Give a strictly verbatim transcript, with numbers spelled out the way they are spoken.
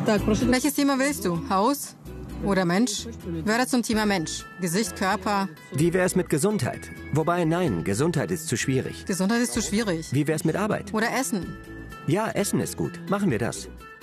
Welches Thema willst du? Haus oder Mensch? Werde zum Thema Mensch. Gesicht, Körper. Wie wär's mit Gesundheit? Wobei, nein, Gesundheit ist zu schwierig. Gesundheit ist zu schwierig. Wie wär's mit Arbeit? Oder Essen. Ja, Essen ist gut. Machen wir das.